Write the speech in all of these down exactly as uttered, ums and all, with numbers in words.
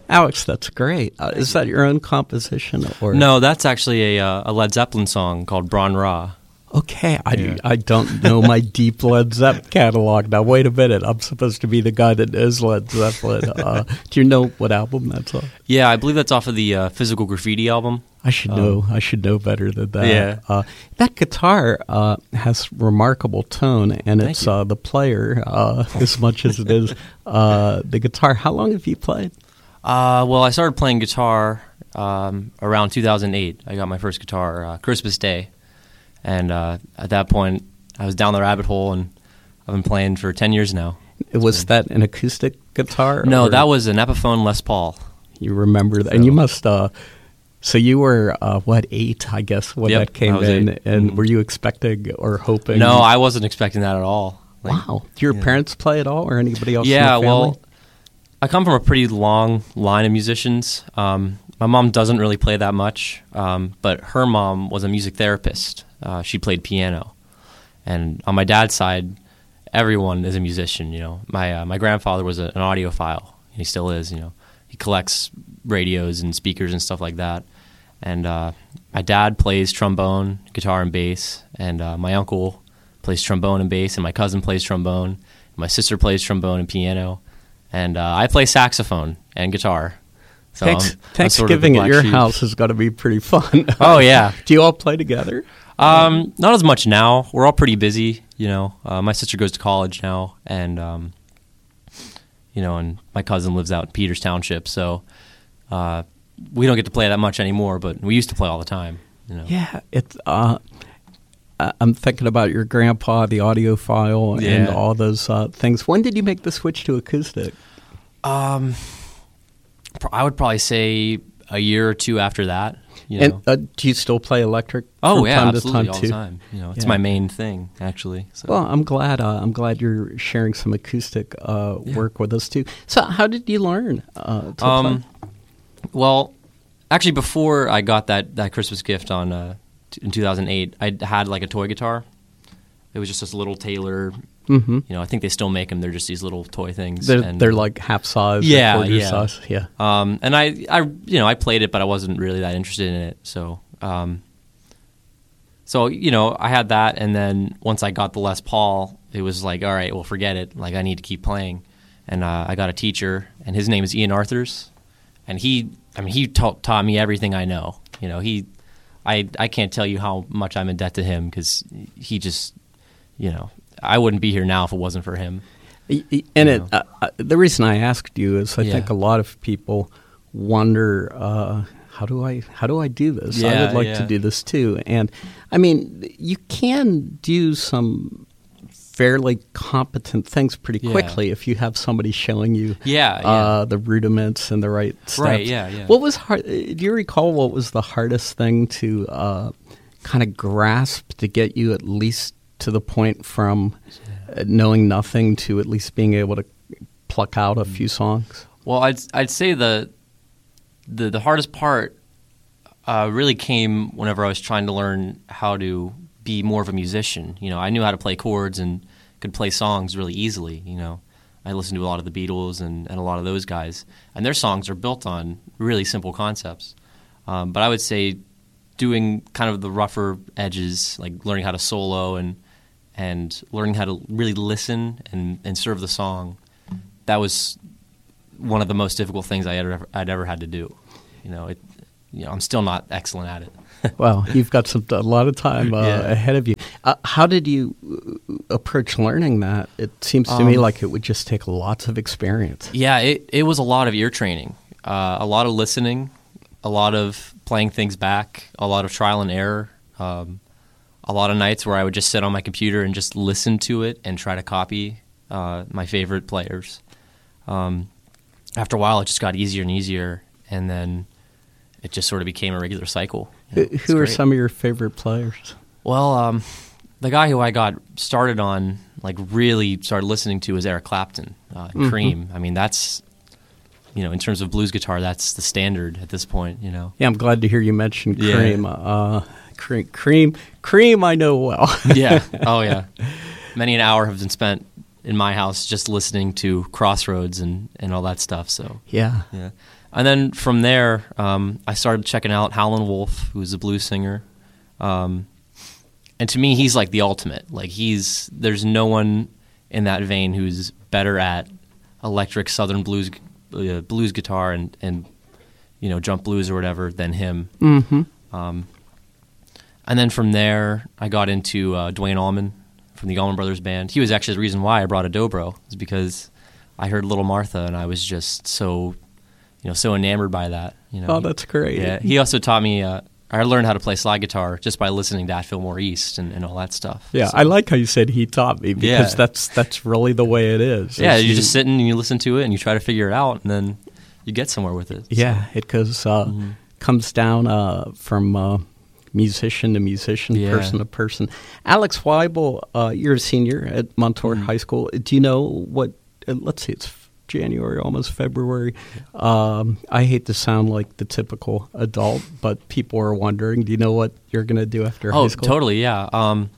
Alex, that's great. Uh, is that your own composition? Or No, that's actually a, uh, a Led Zeppelin song called Bron Ra. Okay, I, Yeah. I don't know my deep Led Zeppelin catalog. Now, wait a minute. I'm supposed to be the guy that knows Led Zeppelin. Uh, do you know what album that's on? Yeah, I believe that's off of the uh, Physical Graffiti album. I should know. I should know better than that. Yeah. Uh, that guitar uh, has remarkable tone, and Thank it's you. uh, the player uh, as much as it is uh, the guitar. How long have you played? Uh, well, I started playing guitar um, around two thousand eight. I got my first guitar uh, Christmas Day. And uh, at that point, I was down the rabbit hole, and I've been playing for ten years now. Was so. that an acoustic guitar? No, that was an Epiphone Les Paul. You remember that? So. And you must, uh, so you were, uh, what, eight, I guess, when yep, that came in. eight. And mm-hmm. were you expecting or hoping? No, I wasn't expecting that at all. Like, wow. Do your yeah. parents play at all, or anybody else yeah, in the family? Well, I come from a pretty long line of musicians. Um, my mom doesn't really play that much, um, but her mom was a music therapist. Uh, she played piano, and on my dad's side, everyone is a musician. You know, my uh, my grandfather was a, an audiophile, and he still is. You know, he collects radios and speakers and stuff like that. And uh, my dad plays trombone, guitar, and bass, and uh, my uncle plays trombone and bass, and my cousin plays trombone, and my sister plays trombone and piano, and uh, I play saxophone and guitar. So Thanks, I'm, Thanksgiving I'm sort of at your sheep. house has got to be pretty fun. Oh, yeah. Do you all play together? Um, not as much now. We're all pretty busy, you know. Uh, my sister goes to college now, and, um, you know, and my cousin lives out in Peters Township, so uh, we don't get to play that much anymore, but we used to play all the time, you know. Yeah, it's... Uh, I'm thinking about your grandpa, the audiophile, Yeah. and all those uh, things. When did you make the switch to acoustic? Um, I would probably say a year or two after that. You and know? uh, do you still play electric? Oh from yeah, time absolutely, to time all too? the time. You know, it's Yeah. my main thing actually. So. Well, I'm glad. Uh, I'm glad you're sharing some acoustic uh, Yeah. work with us too. So, how did you learn uh, to um, play? well, actually, before I got that, that Christmas gift on uh, t- in two thousand eight, I had like a toy guitar. It was just this little Taylor. Mm-hmm. You know, I think they still make them. They're just these little toy things. They're, and, they're like half size, Yeah, or quarter yeah. size. Yeah. Um, and I, I, you know, I played it, but I wasn't really that interested in it. So, um, so you know, I had that, and then once I got the Les Paul, it was like, all right, well, forget it. Like, I need to keep playing, and uh, I got a teacher, and his name is Ian Arthurs, and he, I mean, he taught taught me everything I know. You know, he, I, I can't tell you how much I'm in debt to him because he just, you know, I wouldn't be here now if it wasn't for him. And You it, know. uh, uh, the reason I asked you is I Yeah. think a lot of people wonder, uh, how do I how do I do this? I Yeah, would like yeah. to do this too. And I mean, you can do some fairly competent things pretty Yeah. quickly if you have somebody showing you Yeah, yeah. uh, the rudiments and the right steps. Right, yeah, yeah. What was hard? Do you recall what was the hardest thing to uh, kind of grasp to get you at least to the point from uh, knowing nothing to at least being able to pluck out a few songs? Well, I'd I'd say the the the hardest part uh, really came whenever I was trying to learn how to be more of a musician. You know, I knew how to play chords and could play songs really easily. You know, I listened to a lot of the Beatles and, and a lot of those guys, and their songs are built on really simple concepts. Um, but I would say doing kind of the rougher edges, like learning how to solo and and learning how to really listen and, and serve the song, that was one of the most difficult things I ever I'd ever had to do. You know, it. You know, I'm still not excellent at it. Well, you've got some a lot of time uh, Yeah. ahead of you. Uh, how did you uh, approach learning that? It seems to me Um, like it would just take lots of experience. Yeah, it it was a lot of ear training, uh, a lot of listening, a lot of playing things back, a lot of trial and error. Um, a lot of nights where I would just sit on my computer and just listen to it and try to copy uh, my favorite players. Um, after a while, it just got easier and easier, and then it just sort of became a regular cycle. You know, Who it's who are great. some of your favorite players? Well, um, the guy who I got started on, like really started listening to, is Eric Clapton, uh, Mhm. Cream. I mean, that's, you know, in terms of blues guitar, that's the standard at this point, you know. Yeah, I'm glad to hear you mention Yeah. Cream. Uh, Cream, Cream, Cream. I know well. Yeah. Oh, yeah. Many an hour has been spent in my house just listening to Crossroads and, and all that stuff. So Yeah. yeah. And then from there, um, I started checking out Howlin' Wolf, who's a blues singer. Um, and to me, he's like the ultimate. Like he's there's no one in that vein who's better at electric Southern blues uh, blues guitar and, and you know jump blues or whatever than him. Mm-hmm. Um, and then from there, I got into uh, Duane Allman from the Allman Brothers Band. He was actually the reason why I brought a dobro, is because I heard Little Martha and I was just so, you know, so enamored by that. You know, Oh, that's great. yeah. He also taught me. Uh, I learned how to play slide guitar just by listening to At Fillmore East and, and all that stuff. Yeah, So- I like how you said he taught me, because Yeah. that's that's really the way it is. yeah, is you just sit and you listen to it and you try to figure it out, and then you get somewhere with it. So- Yeah, it goes uh, Mhm. comes down uh, from uh, musician to musician, Yeah. person to person. Alex Weibel, uh, you're a senior at Montour Mhm. High School. Do you know what? Uh, let's see, it's January, almost February. Um, I hate to sound like the typical adult, but people are wondering. Do you know what you're going to do after Oh, high school? totally, yeah. Um,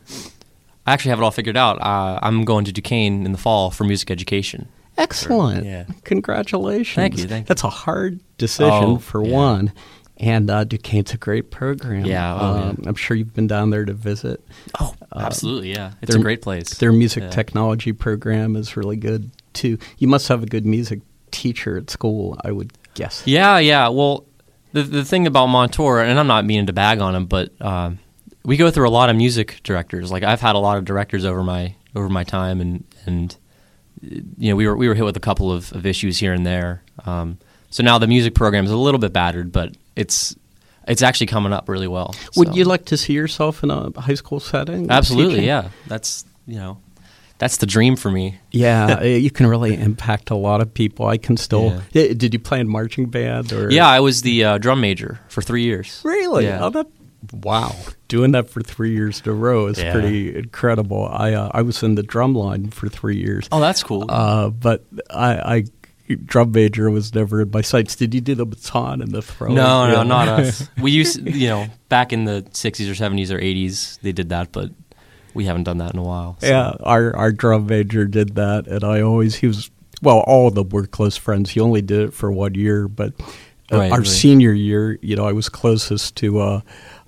I actually have it all figured out. Uh, I'm going to Duquesne in the fall for music education. Excellent. Yeah. Congratulations. Thank you, thank you. That's a hard decision Oh, for yeah. one. And uh, Duquesne's a great program. Yeah, oh, um, yeah. I'm sure you've been down there to visit. Oh, absolutely, yeah. It's their- a great place. Their music Yeah. technology program is really good, too. You must have a good music teacher at school, I would guess. Yeah, yeah. Well, the the thing about Montour, and I'm not meaning to bag on him, but um, we go through a lot of music directors. Like I've had a lot of directors over my over my time, and and you know we were we were hit with a couple of, of issues here and there. Um, so now the music program is a little bit battered, but it's it's actually coming up really well. Would So- you like to see yourself in a high school setting? Absolutely, teaching? yeah. That's you know that's the dream for me. Yeah, uh, you can really impact a lot of people. I can still. Yeah. Uh, Did you play in marching band? Or Yeah, I was the uh, drum major for three years. Really? Yeah. Oh, that, wow. Doing that for three years in a row is Yeah. pretty incredible. I uh, I was in the drum line for three years. Oh, that's cool. Uh, but I, I drum major was never in my sights. Did you do the baton and the throw? No, no, Yeah. not us. We used, you know, back in the sixties or seventies or eighties, they did that, but we haven't done that in a while. So. Yeah, our our drum major did that, and I always he was well. All of them were close friends. He only did it for one year, but uh, Right, our right. senior year, you know, I was closest to uh,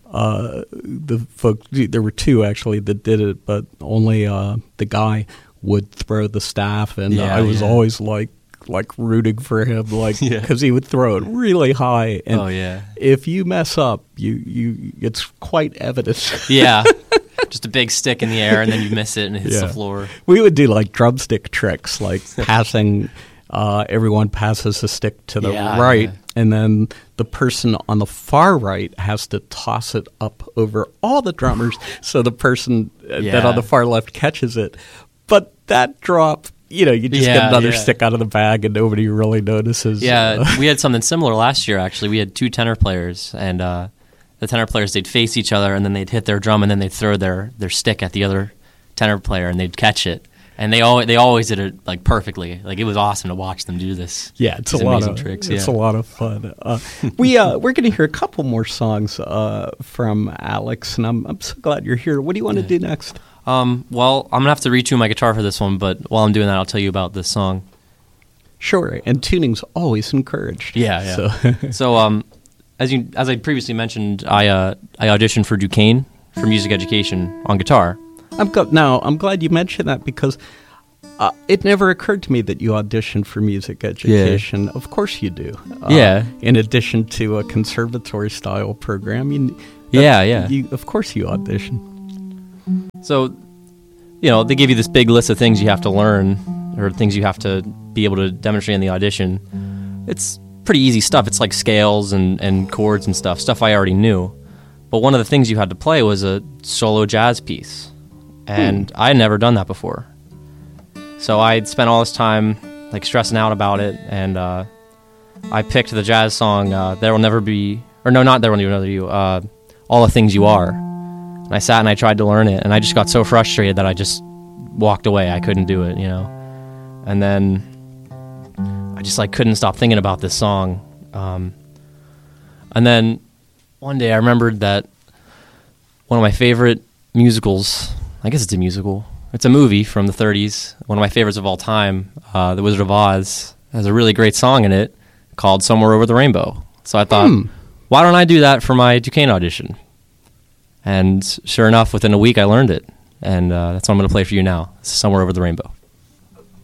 uh, the folks. There were two actually that did it, but only uh, the guy would throw the staff, and Yeah, I was yeah. always like like rooting for him, like Yeah. because he would throw it really high, and Oh, yeah. if you mess up, you you it's quite evident. Yeah. Just a big stick in the air, and then you miss it and it hits Yeah. the floor. We would do like drumstick tricks, like passing. Uh, everyone passes a stick to the Yeah, right, yeah. and then the person on the far right has to toss it up over all the drummers, so the person uh, that Yeah. on the far left catches it. But that drop, you know, you just get Yeah, another yeah. stick out of the bag, and nobody really notices. Yeah, Uh, we had something similar last year, actually. We had two tenor players, and uh, the tenor players, they'd face each other, and then they'd hit their drum, and then they'd throw their, their stick at the other tenor player, and they'd catch it. And they always, they always did it like perfectly. Like it was awesome to watch them do this. Yeah, it's These a lot amazing of tricks. it's yeah. a lot of fun. Uh, we uh, we're going to hear a couple more songs uh, from Alex, and I'm I'm so glad you're here. What do you want to Yeah. do next? Um, well, I'm gonna have to retune my guitar for this one, but while I'm doing that, I'll tell you about this song. Sure, and tuning's always encouraged. Yeah, yeah. So, So, um, as you as I previously mentioned, I uh, I auditioned for Duquesne for music education on guitar. I'm go- now I'm glad you mentioned that because uh, it never occurred to me that you auditioned for music education. Of course you do. Uh, Yeah. In addition to a conservatory style program, you, Yeah, yeah. You, of course you audition. So, you know, they give you this big list of things you have to learn or things you have to be able to demonstrate in the audition. It's pretty easy stuff. It's like scales and, and chords and stuff, stuff I already knew. But one of the things you had to play was a solo jazz piece. And I had never done that before. So I'd spent all this time like stressing out about it, and uh, I picked the jazz song uh, There Will Never Be, or no, not There Will Never Be You, uh, All the Things You Are. And I sat and I tried to learn it, and I just got so frustrated that I just walked away. I couldn't do it, you know. And then I just like couldn't stop thinking about this song. Um, and then one day I remembered that one of my favorite musicals, I guess it's a musical, It's a movie from the thirties, one of my favorites of all time. Uh, The Wizard of Oz has a really great song in it called Somewhere Over the Rainbow. So I thought, hmm. why don't I do that for my Duquesne audition? And sure enough, within a week I learned it. And uh, that's what I'm going to play for you now. Somewhere Over the Rainbow.